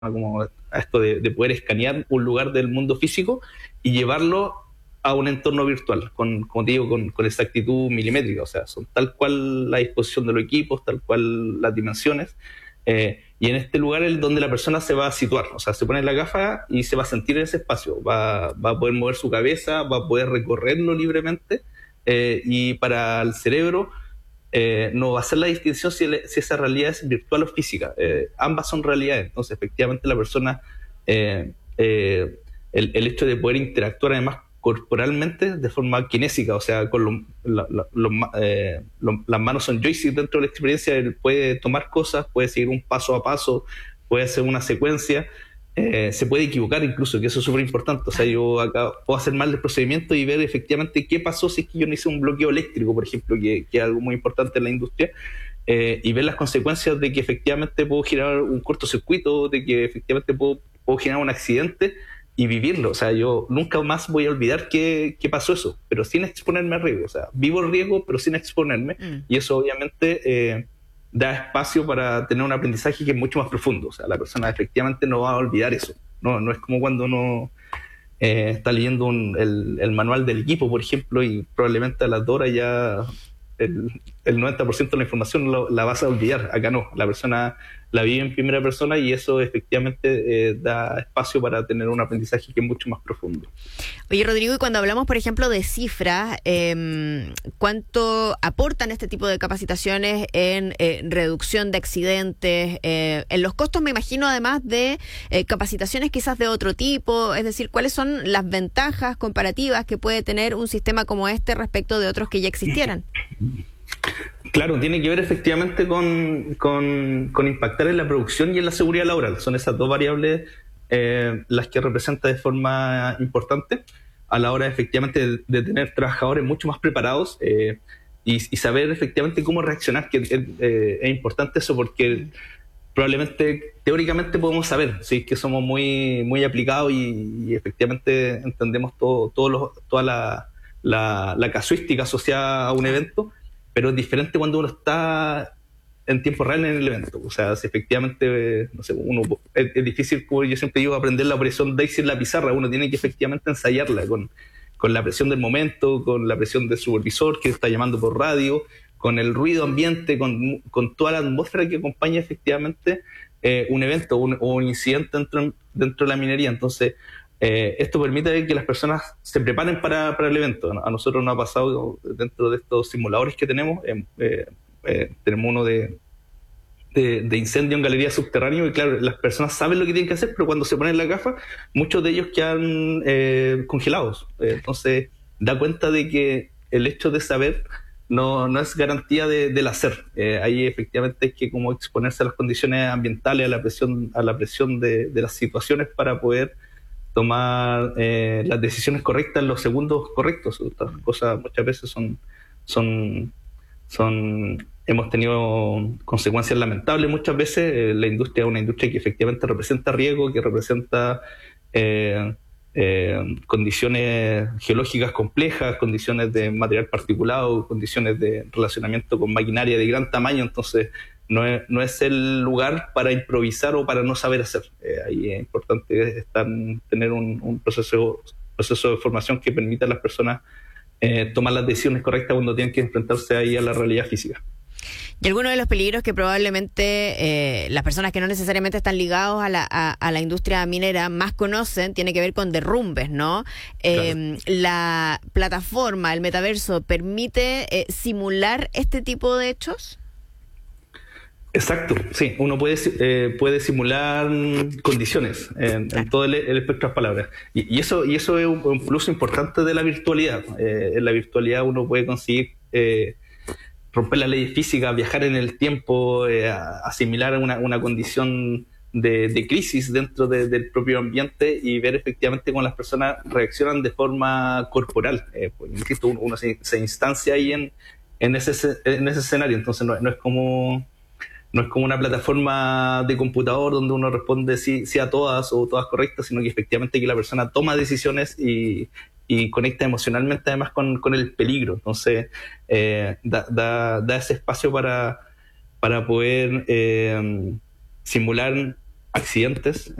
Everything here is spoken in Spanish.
como a esto de poder escanear un lugar del mundo físico y llevarlo a un entorno virtual, como te digo, con exactitud milimétrica. O sea, son tal cual la disposición de los equipos, tal cual las dimensiones. Y en este lugar es donde la persona se va a situar. O sea, se pone la gafa y se va a sentir en ese espacio. Va a poder mover su cabeza, va a poder recorrerlo libremente. Y para el cerebro no va a ser la distinción si esa realidad es virtual o física. Ambas son realidades. Entonces, efectivamente, la persona, el hecho de poder interactuar además corporalmente de forma kinésica, o sea, con las manos son joystick dentro de la experiencia. Él puede tomar cosas, puede seguir un paso a paso, puede hacer una secuencia. Se puede equivocar incluso, que eso es súper importante. O sea, yo acá puedo hacer mal el procedimiento y ver efectivamente qué pasó si es que yo no hice un bloqueo eléctrico, por ejemplo, que es algo muy importante en la industria, y ver las consecuencias de que efectivamente puedo generar un cortocircuito, de que efectivamente puedo generar un accidente y vivirlo. O sea, yo nunca más voy a olvidar que pasó eso, pero sin exponerme a riesgo. O sea, vivo el riesgo, pero sin exponerme, y eso obviamente da espacio para tener un aprendizaje que es mucho más profundo. O sea, la persona efectivamente no va a olvidar eso. No es como cuando uno está leyendo el manual del equipo, por ejemplo, y probablemente a las 2 horas ya el 90% de la información la vas a olvidar. Acá no, la persona la vive en primera persona y eso efectivamente da espacio para tener un aprendizaje que es mucho más profundo. Oye, Rodrigo, y cuando hablamos, por ejemplo, de cifras, ¿cuánto aportan este tipo de capacitaciones en reducción de accidentes? En los costos, me imagino, además de capacitaciones quizás de otro tipo, es decir, ¿cuáles son las ventajas comparativas que puede tener un sistema como este respecto de otros que ya existieran? Claro, tiene que ver efectivamente con impactar en la producción y en la seguridad laboral. Son esas dos variables las que representa de forma importante a la hora efectivamente de tener trabajadores mucho más preparados y saber efectivamente cómo reaccionar, que es importante eso porque probablemente teóricamente podemos saber, ¿sí? Que somos muy, muy aplicados y efectivamente entendemos toda la casuística asociada a un evento, pero es diferente cuando uno está en tiempo real en el evento. O sea, si efectivamente, no sé, es difícil, como yo siempre digo, aprender la operación Daisy en la pizarra. Uno tiene que efectivamente ensayarla con la presión del momento, con la presión del supervisor que está llamando por radio, con el ruido ambiente, con toda la atmósfera que acompaña efectivamente un evento o un incidente dentro de la minería. Entonces, esto permite que las personas se preparen para el evento. A nosotros nos ha pasado dentro de estos simuladores que tenemos, tenemos uno de incendio en galería subterránea, y claro, las personas saben lo que tienen que hacer, pero cuando se ponen la gafa, muchos de ellos quedan congelados. Entonces, da cuenta de que el hecho de saber no es garantía del hacer. Ahí efectivamente hay que como exponerse a las condiciones ambientales, a la presión de las situaciones para poder tomar las decisiones correctas en los segundos correctos. Estas cosas muchas veces hemos tenido consecuencias lamentables muchas veces. La industria es una industria que efectivamente representa riesgo, que representa condiciones geológicas complejas, condiciones de material particulado, condiciones de relacionamiento con maquinaria de gran tamaño. Entonces no es el lugar para improvisar o para no saber hacer. Ahí es importante tener un proceso de formación que permita a las personas tomar las decisiones correctas cuando tienen que enfrentarse ahí a la realidad física. Y algunos de los peligros que probablemente las personas que no necesariamente están ligados a la industria minera más conocen, tiene que ver con derrumbes, ¿no? Claro. ¿La plataforma, el metaverso, permite simular este tipo de hechos? Exacto, sí. Uno puede simular condiciones en todo el espectro de las palabras. Y eso es un plus importante de la virtualidad. En la virtualidad uno puede conseguir romper las leyes físicas, viajar en el tiempo, asimilar una condición de crisis dentro del propio ambiente y ver efectivamente cómo las personas reaccionan de forma corporal. Pues, insisto, uno se instancia ahí en ese escenario. Entonces no es como una plataforma de computador donde uno responde sí a todas o todas correctas, sino que efectivamente que la persona toma decisiones y conecta emocionalmente además con el peligro. Entonces da ese espacio para poder simular accidentes